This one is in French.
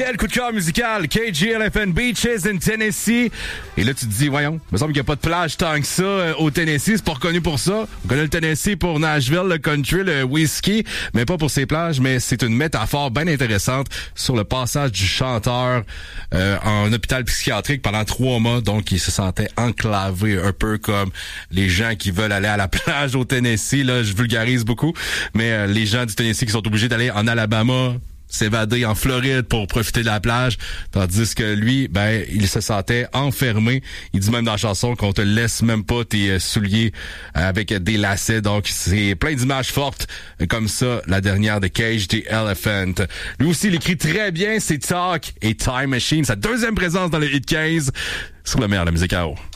Quel coup de cœur musical! KGLFN Beaches in Tennessee. Et là, tu te dis, voyons, il me semble qu'il n'y a pas de plage tant que ça au Tennessee. C'est pas reconnu pour ça. On connaît le Tennessee pour Nashville, le country, le whisky, mais pas pour ses plages. Mais c'est une métaphore bien intéressante sur le passage du chanteur en hôpital psychiatrique pendant 3 mois. Donc, il se sentait enclavé, un peu comme les gens qui veulent aller à la plage au Tennessee. Là, je vulgarise beaucoup. Mais les gens du Tennessee qui sont obligés d'aller en Alabama, s'évader en Floride pour profiter de la plage, tandis que lui, il se sentait enfermé. Il dit même dans la chanson qu'on te laisse même pas tes souliers avec des lacets. Donc, c'est plein d'images fortes comme ça, la dernière de Cage the Elephant. Lui aussi, il écrit très bien, c'est Talk et Time Machine, sa deuxième présence dans le Hit 15 sur le meilleur de la musique à eau.